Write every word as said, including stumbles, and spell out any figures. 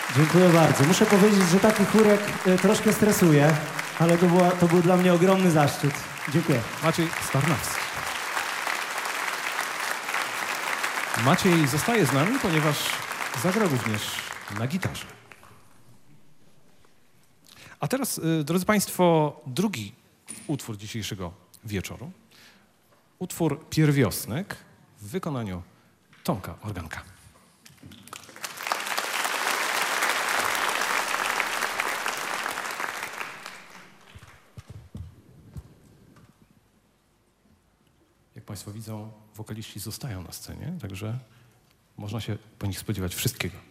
Dziękuję bardzo. Muszę powiedzieć, że taki chórek y, troszkę stresuje, ale to, była, to był dla mnie ogromny zaszczyt. Dziękuję. Maciej Starnawski. Maciej zostaje z nami, ponieważ zagra również na gitarze. A teraz, y, drodzy Państwo, drugi utwór dzisiejszego wieczoru. Utwór Pierwiosnek w wykonaniu Tomka Organka. Jak Państwo widzą, wokaliści zostają na scenie, także można się po nich spodziewać wszystkiego.